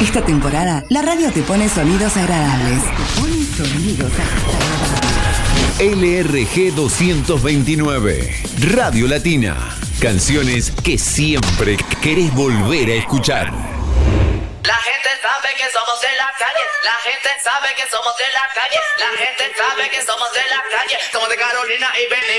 Esta temporada, la radio te pone sonidos agradables. Pone sonidos agradables. LRG 229, Radio Latina. Canciones que siempre querés volver a escuchar. La gente sabe que somos de la calle. La gente sabe que somos de la calle. La gente sabe que somos de la calle. Somos de Carolina y venimos.